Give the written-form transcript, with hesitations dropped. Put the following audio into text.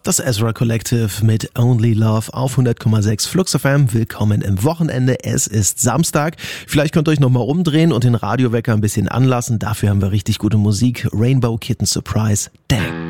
Das Ezra Collective mit Only Love auf 100,6 Flux FM. Willkommen im Wochenende. Es ist Samstag. Vielleicht könnt ihr euch nochmal umdrehen und den Radiowecker ein bisschen anlassen. Dafür haben wir richtig gute Musik. Rainbow Kitten Surprise. Dang.